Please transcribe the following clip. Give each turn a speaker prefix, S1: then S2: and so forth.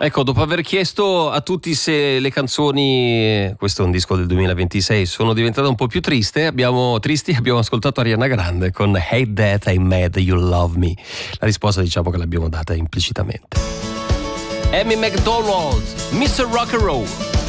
S1: Ecco, dopo aver chiesto a tutti se le canzoni, questo è un disco del 2026, sono diventate un po' più tristi, abbiamo ascoltato Ariana Grande con Hate That I'm Mad You Love Me. La risposta diciamo che l'abbiamo data implicitamente. Amy McDonald, Mr. Rock and Roll.